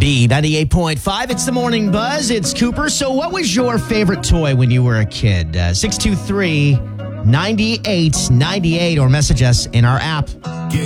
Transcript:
B98.5. It's the Morning Buzz. It's Cooper. So what was your favorite toy when you were a kid? 623-9898 or message us in our app.